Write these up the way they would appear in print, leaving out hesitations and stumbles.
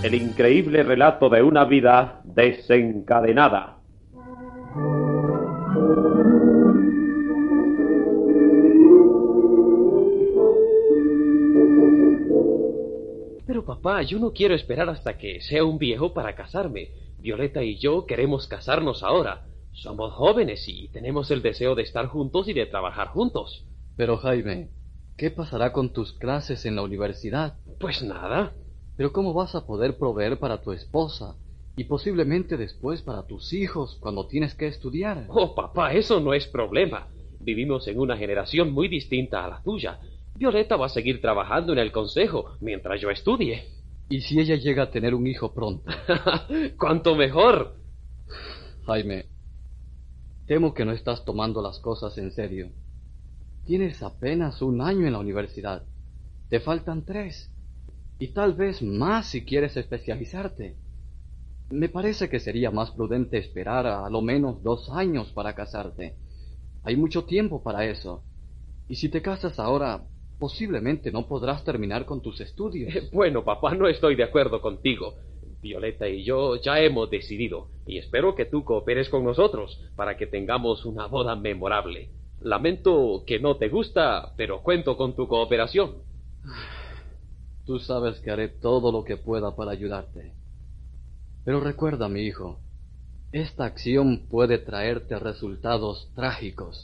el increíble relato de una vida desencadenada. Pero papá, yo no quiero esperar hasta que sea un viejo para casarme. Violeta y yo queremos casarnos ahora. Somos jóvenes y tenemos el deseo de estar juntos y de trabajar juntos. Pero Jaime, ¿qué pasará con tus clases en la universidad? Pues nada. Pero ¿cómo vas a poder proveer para tu esposa y posiblemente después para tus hijos cuando tienes que estudiar? Oh, papá, eso no es problema. Vivimos en una generación muy distinta a la tuya. Violeta va a seguir trabajando en el consejo mientras yo estudie. ¿Y si ella llega a tener un hijo pronto? ¡Cuánto mejor! Jaime, temo que no estás tomando las cosas en serio. Tienes apenas 1 año en la universidad. Te faltan 3. Y tal vez más si quieres especializarte. Me parece que sería más prudente esperar a lo menos 2 años para casarte. Hay mucho tiempo para eso. Y si te casas ahora, posiblemente no podrás terminar con tus estudios. Bueno, papá, no estoy de acuerdo contigo. Violeta y yo ya hemos decidido, y espero que tú cooperes con nosotros para que tengamos una boda memorable. Lamento que no te gusta, pero cuento con tu cooperación. Tú sabes que haré todo lo que pueda para ayudarte. Pero recuerda, mi hijo, esta acción puede traerte resultados trágicos.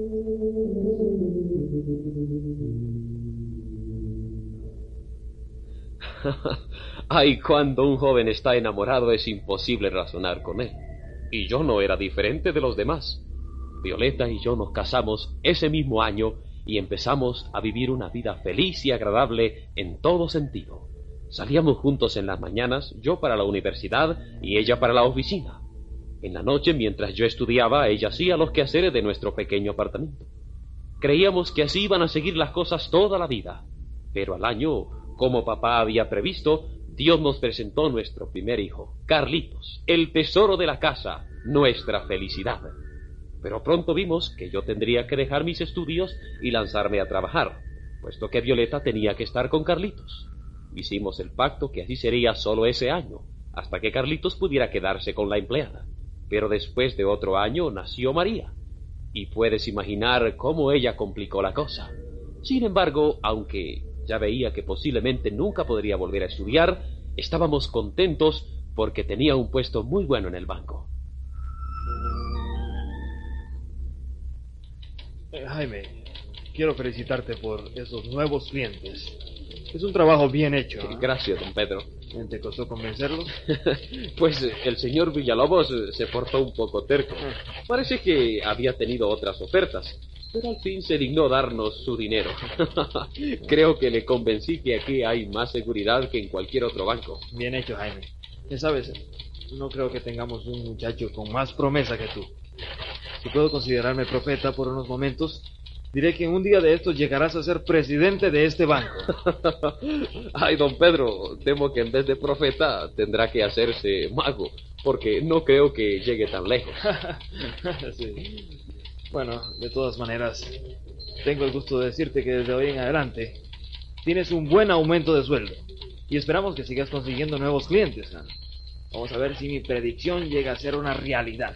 Ay, cuando un joven está enamorado es imposible razonar con él. Y yo no era diferente de los demás. Violeta y yo nos casamos ese mismo año y empezamos a vivir una vida feliz y agradable en todo sentido. Salíamos juntos en las mañanas, yo para la universidad y ella para la oficina. En la noche, mientras yo estudiaba, ella hacía los quehaceres de nuestro pequeño apartamento. Creíamos que así iban a seguir las cosas toda la vida. Pero al año, como papá había previsto, Dios nos presentó nuestro primer hijo, Carlitos, el tesoro de la casa, nuestra felicidad. Pero pronto vimos que yo tendría que dejar mis estudios y lanzarme a trabajar, puesto que Violeta tenía que estar con Carlitos. Hicimos el pacto que así sería solo ese año, hasta que Carlitos pudiera quedarse con la empleada. Pero después de otro año nació María, y puedes imaginar cómo ella complicó la cosa. Sin embargo, aunque ya veía que posiblemente nunca podría volver a estudiar, estábamos contentos porque tenía un puesto muy bueno en el banco. Jaime, quiero felicitarte por esos nuevos clientes. Es un trabajo bien hecho, ¿eh? Gracias, don Pedro. ¿Te costó convencerlos? Pues el señor Villalobos se portó un poco terco. Parece que había tenido otras ofertas, pero al fin se dignó darnos su dinero. Creo que le convencí que aquí hay más seguridad que en cualquier otro banco. Bien hecho, Jaime. ¿Sabes? No creo que tengamos un muchacho con más promesa que tú. Si puedo considerarme profeta por unos momentos, diré que un día de estos llegarás a ser presidente de este banco. Ay, don Pedro, temo que en vez de profeta tendrá que hacerse mago, porque no creo que llegue tan lejos. Sí. Bueno, de todas maneras, tengo el gusto de decirte que desde hoy en adelante tienes un buen aumento de sueldo y esperamos que sigas consiguiendo nuevos clientes, ¿no? Vamos a ver si mi predicción llega a ser una realidad.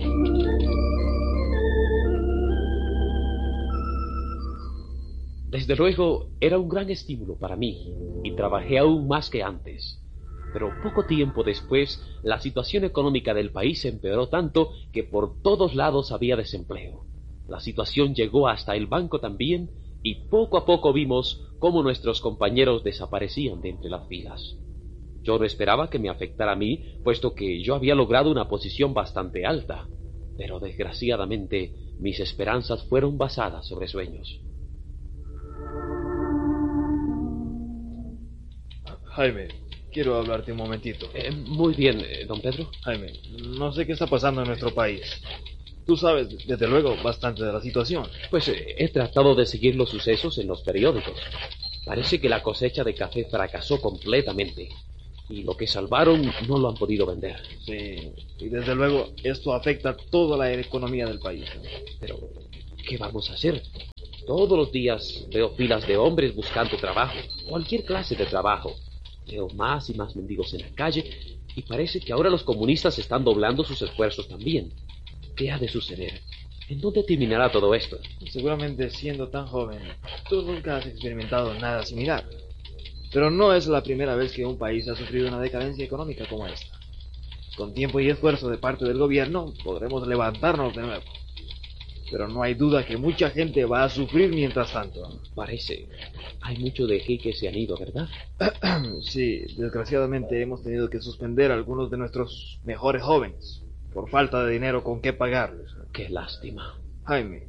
Desde luego, era un gran estímulo para mí, y trabajé aún más que antes. Pero poco tiempo después, la situación económica del país empeoró tanto que por todos lados había desempleo. La situación llegó hasta el banco también, y poco a poco vimos cómo nuestros compañeros desaparecían de entre las filas. Yo no esperaba que me afectara a mí, puesto que yo había logrado una posición bastante alta, pero desgraciadamente mis esperanzas fueron basadas sobre sueños. Jaime, quiero hablarte un momentito. Muy bien, don Pedro. Jaime, no sé qué está pasando en nuestro país. Tú sabes, desde luego, bastante de la situación. Pues he tratado de seguir los sucesos en los periódicos. Parece que la cosecha de café fracasó completamente, y lo que salvaron no lo han podido vender. Sí, y desde luego esto afecta toda la economía del país. Pero, ¿qué vamos a hacer? Todos los días veo filas de hombres buscando trabajo, cualquier clase de trabajo. Veo más y más mendigos en la calle y parece que ahora los comunistas están doblando sus esfuerzos también. ¿Qué ha de suceder? ¿En dónde terminará todo esto? Seguramente, siendo tan joven, tú nunca has experimentado nada similar. Pero no es la primera vez que un país ha sufrido una decadencia económica como esta. Con tiempo y esfuerzo de parte del gobierno podremos levantarnos de nuevo. Pero no hay duda que mucha gente va a sufrir mientras tanto. Parece. Hay muchos de aquí que se han ido, ¿verdad? Sí, desgraciadamente hemos tenido que suspender a algunos de nuestros mejores jóvenes por falta de dinero con qué pagarles. Qué lástima. Jaime,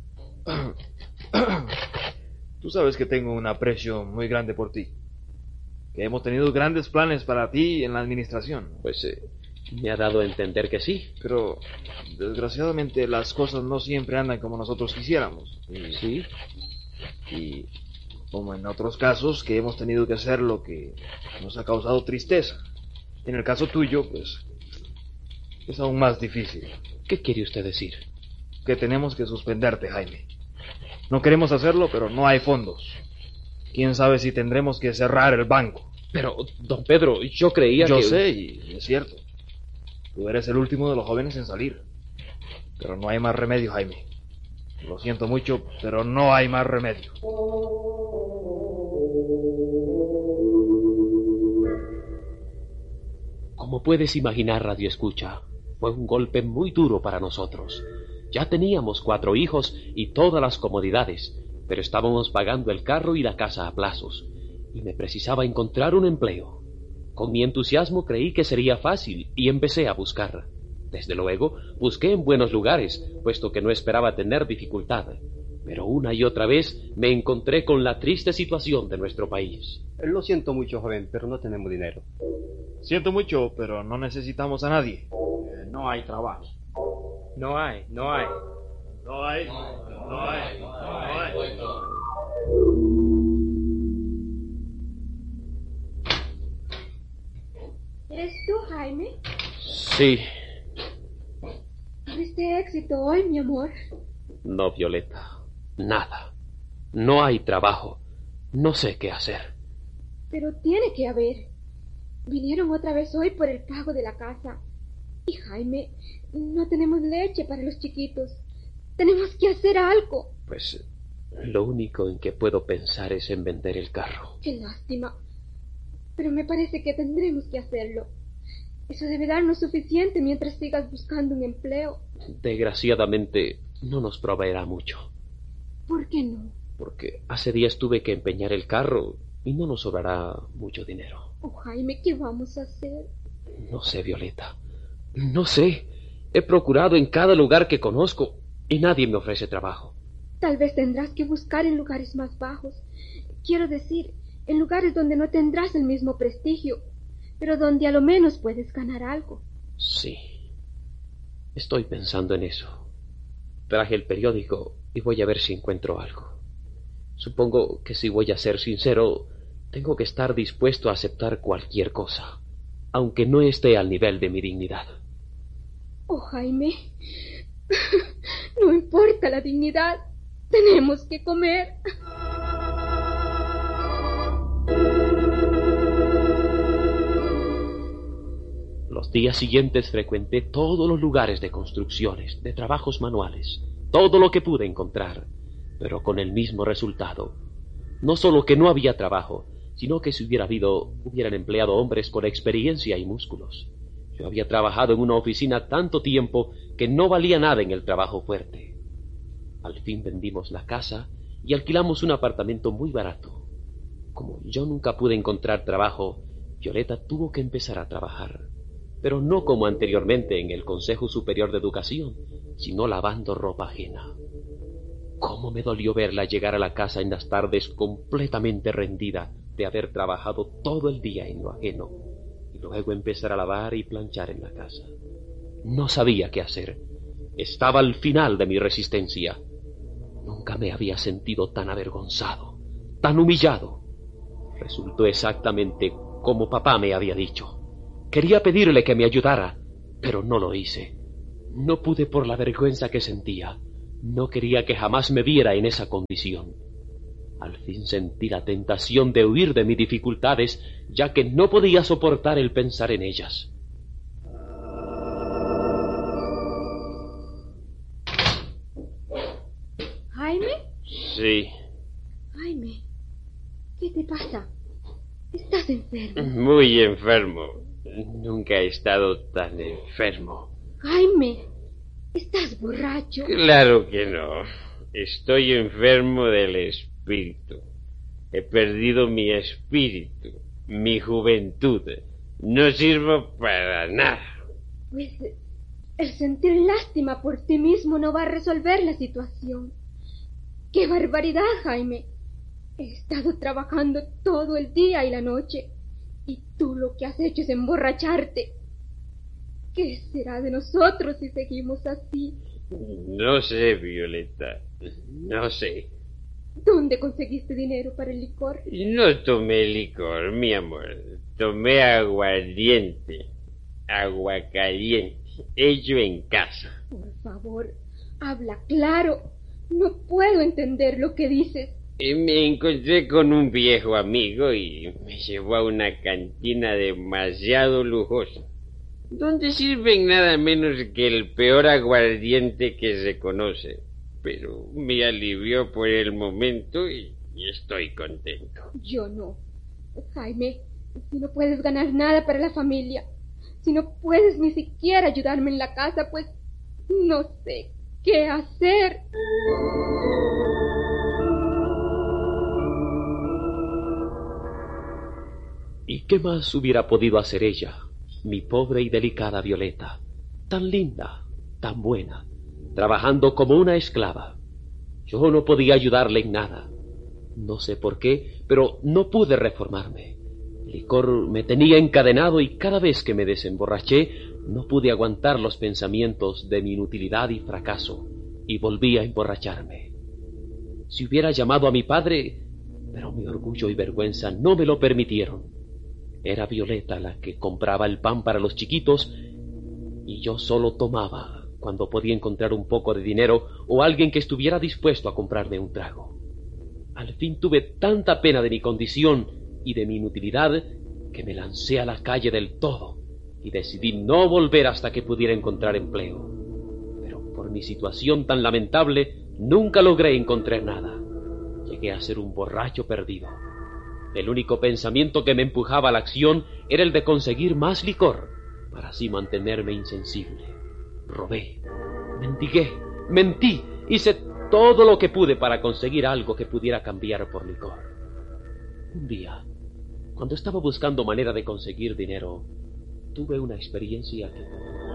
tú sabes que tengo un aprecio muy grande por ti. Que hemos tenido grandes planes para ti en la administración. Pues me ha dado a entender que sí. Pero desgraciadamente las cosas no siempre andan como nosotros quisiéramos. Sí. Y como en otros casos que hemos tenido que hacer lo que nos ha causado tristeza. En el caso tuyo, pues, es aún más difícil. ¿Qué quiere usted decir? Que tenemos que suspenderte, Jaime. No queremos hacerlo, pero no hay fondos. ¿Quién sabe si tendremos que cerrar el banco? Pero, don Pedro, yo creía que... Yo sé, y es cierto. Tú eres el último de los jóvenes en salir. Pero no hay más remedio, Jaime. Lo siento mucho, pero no hay más remedio. Como puedes imaginar, Radio Escucha, fue un golpe muy duro para nosotros. Ya teníamos 4 hijos y todas las comodidades, pero estábamos pagando el carro y la casa a plazos, y me precisaba encontrar un empleo. Con mi entusiasmo creí que sería fácil y empecé a buscar. Desde luego, busqué en buenos lugares, puesto que no esperaba tener dificultad. Pero una y otra vez me encontré con la triste situación de nuestro país. Lo siento mucho, joven, pero no tenemos dinero. Siento mucho, pero no necesitamos a nadie. No hay trabajo. No hay. ¿Eres tú, Jaime? Sí. ¿Tuviste éxito hoy, mi amor? No, Violeta. Nada. No hay trabajo. No sé qué hacer. Pero tiene que haber. Vinieron otra vez hoy por el pago de la casa. Y Jaime, no tenemos leche para los chiquitos. Tenemos que hacer algo. Pues lo único en que puedo pensar es en vender el carro. Qué lástima. Pero me parece que tendremos que hacerlo. Eso debe darnos suficiente mientras sigas buscando un empleo. Desgraciadamente, no nos proveerá mucho. ¿Por qué no? Porque hace días tuve que empeñar el carro y no nos sobrará mucho dinero. Oh, Jaime, ¿qué vamos a hacer? No sé, Violeta. No sé. He procurado en cada lugar que conozco y nadie me ofrece trabajo. Tal vez tendrás que buscar en lugares más bajos. Quiero decir, en lugares donde no tendrás el mismo prestigio, pero donde a lo menos puedes ganar algo. Sí. Estoy pensando en eso. Traje el periódico y voy a ver si encuentro algo. Supongo que si voy a ser sincero, tengo que estar dispuesto a aceptar cualquier cosa, aunque no esté al nivel de mi dignidad. Oh, Jaime, no importa la dignidad, tenemos que comer. Los días siguientes frecuenté todos los lugares de construcciones, de trabajos manuales, todo lo que pude encontrar, pero con el mismo resultado. No solo que no había trabajo, sino que si hubiera habido, hubieran empleado hombres con experiencia y músculos. Yo había trabajado en una oficina tanto tiempo que no valía nada en el trabajo fuerte. Al fin vendimos la casa y alquilamos un apartamento muy barato. Como yo nunca pude encontrar trabajo, Violeta tuvo que empezar a trabajar, pero no como anteriormente en el Consejo Superior de Educación, sino lavando ropa ajena. Cómo me dolió verla llegar a la casa en las tardes completamente rendida de haber trabajado todo el día en lo ajeno, y luego empezar a lavar y planchar en la casa. No sabía qué hacer. Estaba al final de mi resistencia. Nunca me había sentido tan avergonzado, tan humillado. Resultó exactamente como papá me había dicho. Quería pedirle que me ayudara, pero no lo hice. No pude por la vergüenza que sentía. No quería que jamás me viera en esa condición. Al fin sentí la tentación de huir de mis dificultades, ya que no podía soportar el pensar en ellas. ¿Jaime? Sí. Jaime, ¿qué te pasa? ¿Estás enfermo? Muy enfermo. Nunca he estado tan enfermo. Jaime, ¿estás borracho? Claro que no. Estoy enfermo del espíritu. He perdido mi espíritu, mi juventud. No sirvo para nada. Pues el sentir lástima por ti mismo no va a resolver la situación. ¡Qué barbaridad, Jaime! He estado trabajando todo el día y la noche, y tú lo que has hecho es emborracharte. ¿Qué será de nosotros si seguimos así? No sé, Violeta, no sé. ¿Dónde conseguiste dinero para el licor? No tomé licor, mi amor. Tomé aguardiente, agua caliente, hecho en casa. Por favor, habla claro. No puedo entender lo que dices. Me encontré con un viejo amigo y me llevó a una cantina demasiado lujosa, donde sirven nada menos que el peor aguardiente que se conoce. Pero me alivió por el momento y estoy contento. Yo no. Jaime, si no puedes ganar nada para la familia, si no puedes ni siquiera ayudarme en la casa, pues no sé qué hacer. ¿Y qué más hubiera podido hacer ella, mi pobre y delicada Violeta, tan linda, tan buena, trabajando como una esclava? Yo no podía ayudarle en nada. No sé por qué, pero no pude reformarme. El licor me tenía encadenado y cada vez que me desemborraché no pude aguantar los pensamientos de mi inutilidad y fracaso, y volví a emborracharme. Si hubiera llamado a mi padre, pero mi orgullo y vergüenza no me lo permitieron. Era Violeta la que compraba el pan para los chiquitos y yo solo tomaba cuando podía encontrar un poco de dinero o alguien que estuviera dispuesto a comprarme un trago. Al fin tuve tanta pena de mi condición y de mi inutilidad que me lancé a la calle del todo y decidí no volver hasta que pudiera encontrar empleo. Pero por mi situación tan lamentable nunca logré encontrar nada. Llegué a ser un borracho perdido. El único pensamiento que me empujaba a la acción era el de conseguir más licor, para así mantenerme insensible. Robé, mendigué, mentí, hice todo lo que pude para conseguir algo que pudiera cambiar por licor. Un día, cuando estaba buscando manera de conseguir dinero, tuve una experiencia que...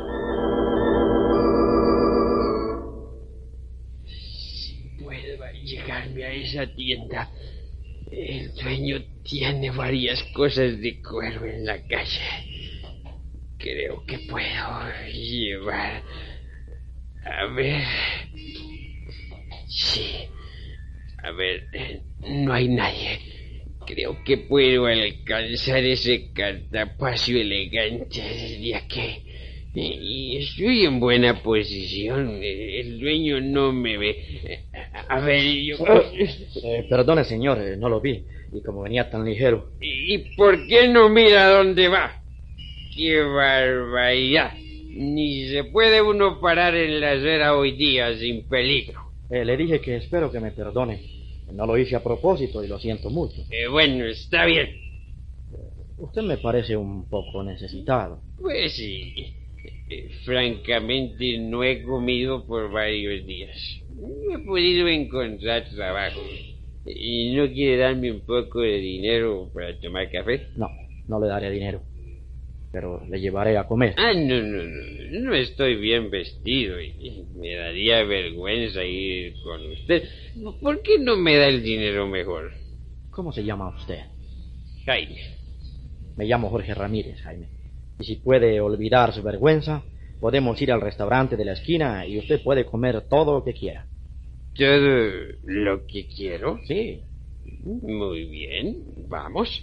Si vuelvo a llegarme a esa tienda... El dueño tiene varias cosas de cuero en la calle. Creo que puedo llevar... A ver... Sí. A ver, no hay nadie. Creo que puedo alcanzar ese cartapacio elegante desde aquí. Y estoy en buena posición. El dueño no me ve. A ver, yo... Perdone, señor, no lo vi. Y como venía tan ligero... ¿Y por qué no mira dónde va? ¡Qué barbaridad! Ni se puede uno parar en la acera hoy día sin peligro. Le dije que espero que me perdone. No lo hice a propósito y lo siento mucho. Bueno, está bien. Usted me parece un poco necesitado. Pues sí. Francamente no he comido por varios días. No he podido encontrar trabajo. ¿Y no quiere darme un poco de dinero para tomar café? No, no le daré dinero. Pero le llevaré a comer. No estoy bien vestido y me daría vergüenza ir con usted. ¿Por qué no me da el dinero mejor? ¿Cómo se llama usted? Jaime. Me llamo Jorge Ramírez, Jaime. Y si puede olvidar su vergüenza, podemos ir al restaurante de la esquina y usted puede comer todo lo que quiera. ¿Todo lo que quiero? Sí. Muy bien, vamos.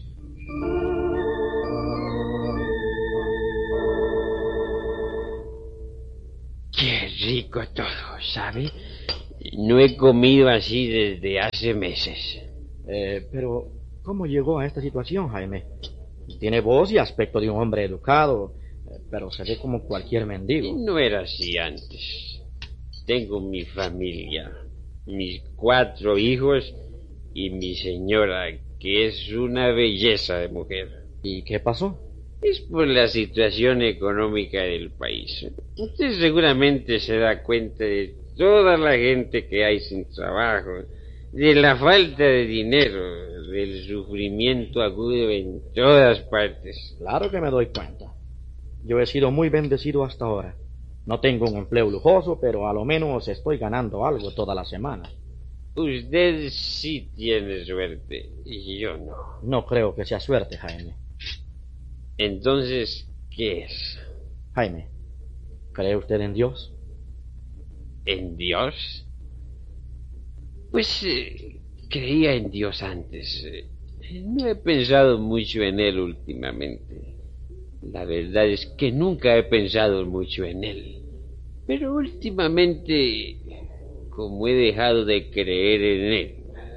Qué rico todo, ¿sabe? No he comido así desde hace meses. Pero, ¿cómo llegó a esta situación, Jaime? Tiene voz y aspecto de un hombre educado, pero se ve como cualquier mendigo. No era así antes. Tengo mi familia, mis 4 hijos y mi señora, que es una belleza de mujer. ¿Y qué pasó? Es por la situación económica del país. Usted seguramente se da cuenta de toda la gente que hay sin trabajo, de la falta de dinero, del sufrimiento agudo en todas partes. Claro que me doy cuenta. Yo he sido muy bendecido hasta ahora. No tengo un empleo lujoso, pero a lo menos estoy ganando algo toda la semana. Usted sí tiene suerte, y yo no. No creo que sea suerte, Jaime. Entonces, ¿qué es? Jaime, ¿cree usted en Dios? ¿En Dios? Pues creía en Dios antes. No he pensado mucho en Él últimamente. La verdad es que nunca he pensado mucho en Él. Pero últimamente, como he dejado de creer en Él,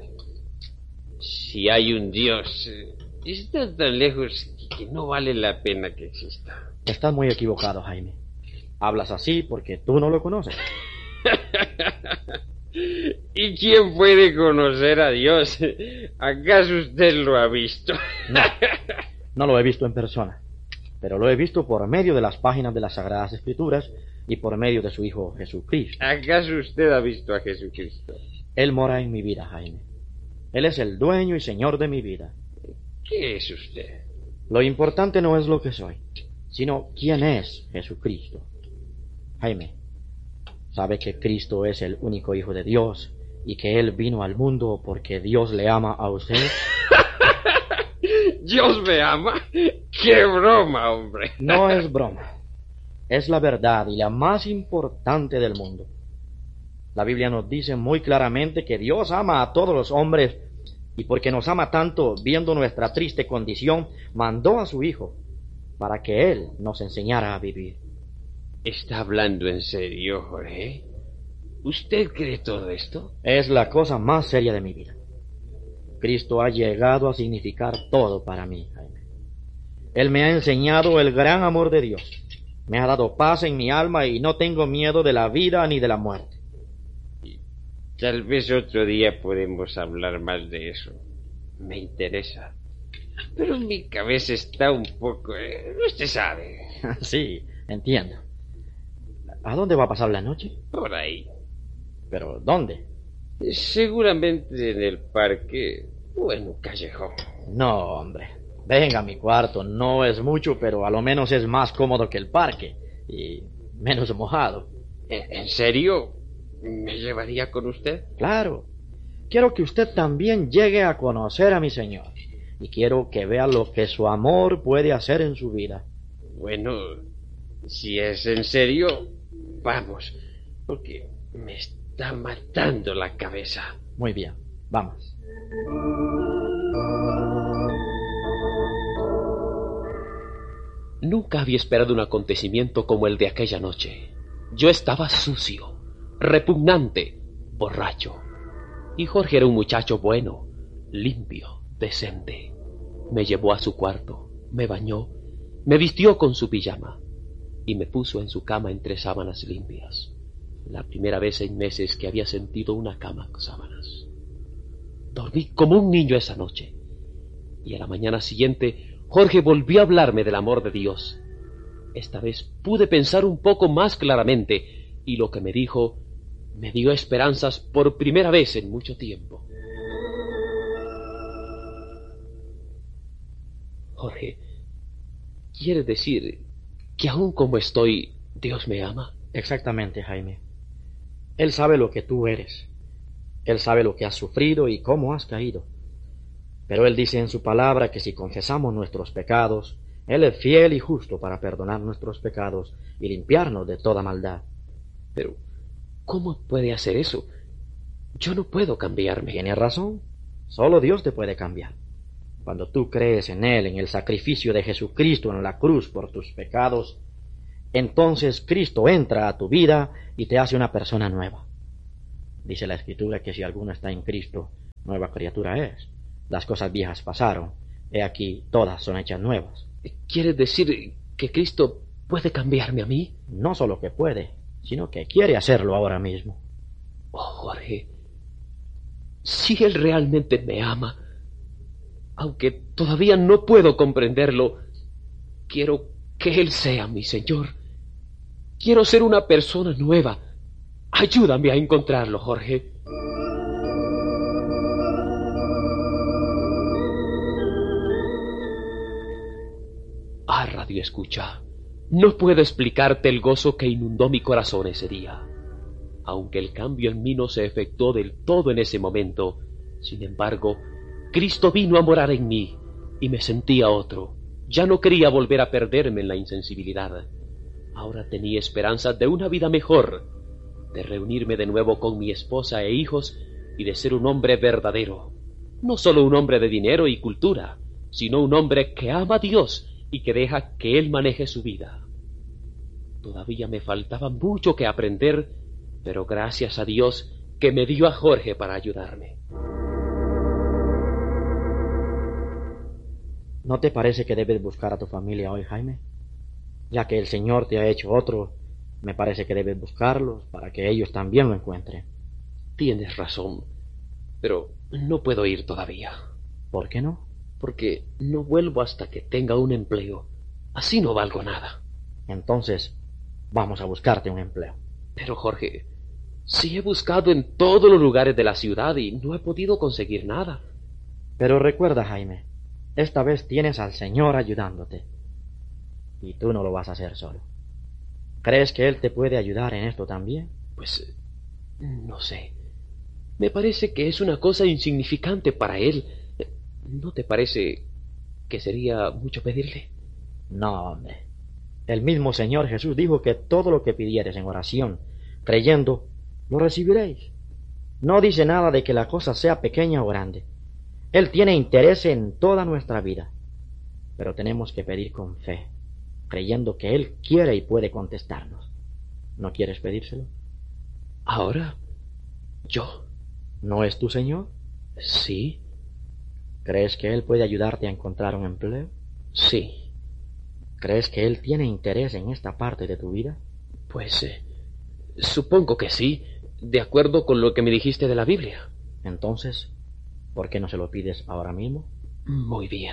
si hay un Dios, está tan lejos que no vale la pena que exista. Estás muy equivocado, Jaime. Hablas así porque tú no lo conoces. ¿Y quién puede conocer a Dios? ¿Acaso usted lo ha visto? No, no lo he visto en persona, pero lo he visto por medio de las páginas de las Sagradas Escrituras y por medio de su Hijo Jesucristo. ¿Acaso usted ha visto a Jesucristo? Él mora en mi vida, Jaime. Él es el dueño y señor de mi vida. ¿Qué es usted? Lo importante no es lo que soy, sino quién es Jesucristo. Jaime, ¿sabe que Cristo es el único Hijo de Dios y que Él vino al mundo porque Dios le ama a usted? ¿Dios me ama? ¡Qué broma, hombre! No es broma. Es la verdad y la más importante del mundo. La Biblia nos dice muy claramente que Dios ama a todos los hombres y porque nos ama tanto, viendo nuestra triste condición, mandó a su Hijo para que Él nos enseñara a vivir. ¿Está hablando en serio, Jorge? ¿Usted cree todo esto? Es la cosa más seria de mi vida. Cristo ha llegado a significar todo para mí, Jaime. Él me ha enseñado el gran amor de Dios. Me ha dado paz en mi alma y no tengo miedo de la vida ni de la muerte. Tal vez otro día podemos hablar más de eso. Me interesa. Pero mi cabeza está un poco... usted sabe. Sí, entiendo. ¿A dónde va a pasar la noche? Por ahí. ¿Pero dónde? Seguramente en el parque o en un callejón. No, hombre. Venga a mi cuarto. No es mucho, pero a lo menos es más cómodo que el parque. Y menos mojado. ¿En serio? ¿Me llevaría con usted? Claro. Quiero que usted también llegue a conocer a mi Señor. Y quiero que vea lo que su amor puede hacer en su vida. Bueno, si es en serio, vamos. Porque me está matando la cabeza. Muy bien, vamos. Nunca había esperado un acontecimiento como el de aquella noche. Yo estaba sucio, repugnante, borracho. Y Jorge era un muchacho bueno, limpio, decente. Me llevó a su cuarto, me bañó, me vistió con su pijama y me puso en su cama entre sábanas limpias. La primera vez en meses que había sentido una cama con sábanas. Dormí como un niño esa noche. Y a la mañana siguiente, Jorge volvió a hablarme del amor de Dios. Esta vez pude pensar un poco más claramente, y lo que me dijo me dio esperanzas por primera vez en mucho tiempo. Jorge, ¿quiere decir que aún como estoy, Dios me ama? Exactamente, Jaime. Él sabe lo que tú eres. Él sabe lo que has sufrido y cómo has caído. Pero Él dice en su palabra que si confesamos nuestros pecados, Él es fiel y justo para perdonar nuestros pecados y limpiarnos de toda maldad. Pero, ¿cómo puede hacer eso? Yo no puedo cambiarme. Tienes razón. Solo Dios te puede cambiar. Cuando tú crees en Él, en el sacrificio de Jesucristo en la cruz por tus pecados, entonces Cristo entra a tu vida y te hace una persona nueva. Dice la Escritura que si alguno está en Cristo, nueva criatura es. Las cosas viejas pasaron. He aquí, todas son hechas nuevas. ¿Quieres decir que Cristo puede cambiarme a mí? No solo que puede, sino que quiere hacerlo ahora mismo. Oh, Jorge, si Él realmente me ama, aunque todavía no puedo comprenderlo, quiero que Él sea mi Señor. Quiero ser una persona nueva. Ayúdame a encontrarlo, Jorge. Ah, Radio Escucha, no puedo explicarte el gozo que inundó mi corazón ese día. Aunque el cambio en mí no se efectuó del todo en ese momento, sin embargo, Cristo vino a morar en mí y me sentía otro. Ya no quería volver a perderme en la insensibilidad. Ahora tenía esperanza de una vida mejor, de reunirme de nuevo con mi esposa e hijos y de ser un hombre verdadero. No solo un hombre de dinero y cultura, sino un hombre que ama a Dios y que deja que Él maneje su vida. Todavía me faltaba mucho que aprender, pero gracias a Dios que me dio a Jorge para ayudarme. ¿No te parece que debes buscar a tu familia hoy, Jaime? Ya que el Señor te ha hecho otro, me parece que debes buscarlos para que ellos también lo encuentren. Tienes razón, pero no puedo ir todavía. ¿Por qué no? Porque no vuelvo hasta que tenga un empleo. Así no valgo nada. Entonces, vamos a buscarte un empleo. Pero, Jorge, sí he buscado en todos los lugares de la ciudad y no he podido conseguir nada. Pero recuerda, Jaime, esta vez tienes al Señor ayudándote. Y tú no lo vas a hacer solo. ¿Crees que Él te puede ayudar en esto también? Pues, no sé. Me parece que es una cosa insignificante para Él. ¿No te parece que sería mucho pedirle? No, hombre. El mismo Señor Jesús dijo que todo lo que pidieres en oración, creyendo, lo recibiréis. No dice nada de que la cosa sea pequeña o grande. Él tiene interés en toda nuestra vida. Pero tenemos que pedir con fe, creyendo que Él quiere y puede contestarnos. ¿No quieres pedírselo? ¿Ahora? ¿Yo? ¿No es tu Señor? Sí. ¿Crees que Él puede ayudarte a encontrar un empleo? Sí. ¿Crees que Él tiene interés en esta parte de tu vida? Pues, supongo que sí, de acuerdo con lo que me dijiste de la Biblia. Entonces, ¿por qué no se lo pides ahora mismo? Muy bien.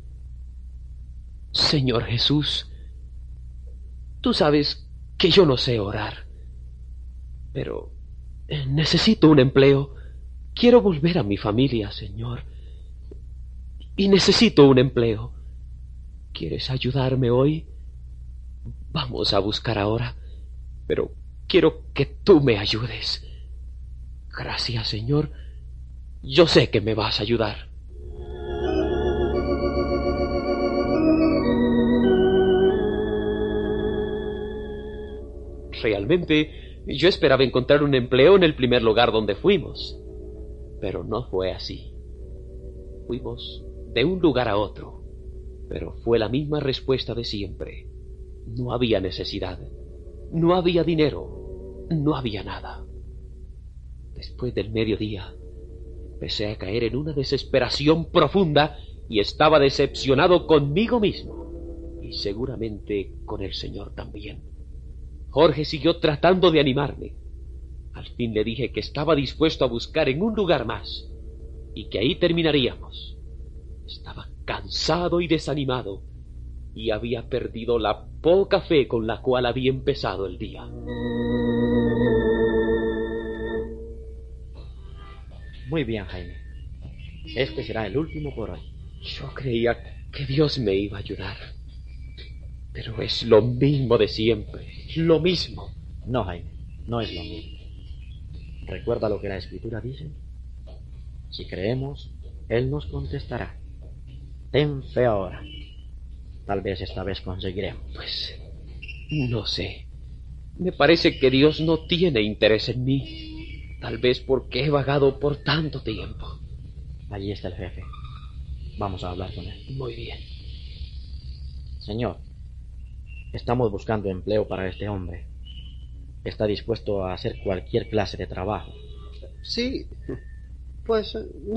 Señor Jesús, tú sabes que yo no sé orar, pero necesito un empleo. Quiero volver a mi familia, Señor, y necesito un empleo. ¿Quieres ayudarme hoy? Vamos a buscar ahora, pero quiero que tú me ayudes. Gracias, Señor. Yo sé que me vas a ayudar. Realmente, yo esperaba encontrar un empleo en el primer lugar donde fuimos, pero no fue así. Fuimos de un lugar a otro, pero fue la misma respuesta de siempre. No había necesidad, no había dinero, no había nada. Después del mediodía, empecé a caer en una desesperación profunda y estaba decepcionado conmigo mismo y seguramente con el Señor también. Jorge siguió tratando de animarme. Al fin le dije que estaba dispuesto a buscar en un lugar más y que ahí terminaríamos. Estaba cansado y desanimado y había perdido la poca fe con la cual había empezado el día. Muy bien, Jaime. Este será el último por hoy. Yo creía que Dios me iba a ayudar, pero es lo mismo de siempre, lo mismo. No, Jaime, no es lo mismo. ¿Recuerda lo que la Escritura dice? Si creemos, Él nos contestará. Ten fe ahora. Tal vez esta vez conseguiremos. Pues, no sé. Me parece que Dios no tiene interés en mí. Tal vez porque he vagado por tanto tiempo. Allí está el jefe. Vamos a hablar con él. Muy bien. Señor, estamos buscando empleo para este hombre. Está dispuesto a hacer cualquier clase de trabajo. Sí, pues